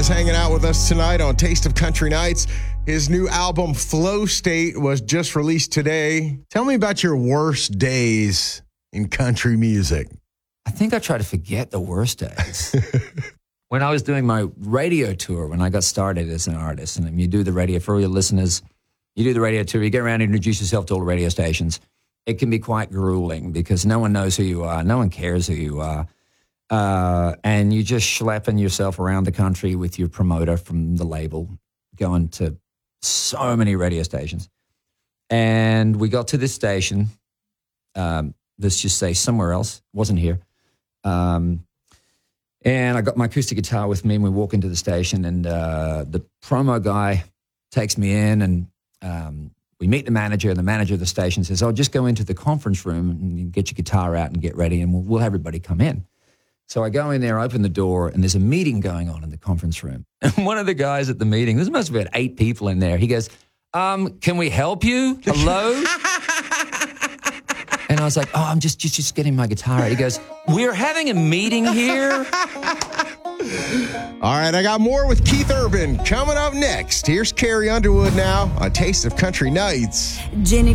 is hanging out with us tonight on Taste of Country Nights. His new album, Flow State, was just released today. Tell me about your worst days in country music. I think I try to forget the worst days. When I was doing my radio tour, when I got started as an artist, and you do the radio, for all your listeners, you do the radio tour, you get around and introduce yourself to all the radio stations. It can be quite grueling because no one knows who you are. No one cares who you are. And you just schlepping yourself around the country with your promoter from the label, going to so many radio stations. And we got to this station, let's just say somewhere else, wasn't here. And I got my acoustic guitar with me and we walk into the station and the promo guy takes me in and we meet the manager, and the manager of the station says, "Oh, just go into the conference room and get your guitar out and get ready and we'll have everybody come in." So I go in there, open the door, and there's a meeting going on in the conference room. And one of the guys at the meeting, there must have been 8 people in there, he goes, "Can we help you? Hello?" And I was like, "Oh, I'm just getting my guitar out." He goes, "We're having a meeting here." All right, I got more with Keith Urban coming up next. Here's Carrie Underwood now on Taste of Country Nights. Jenny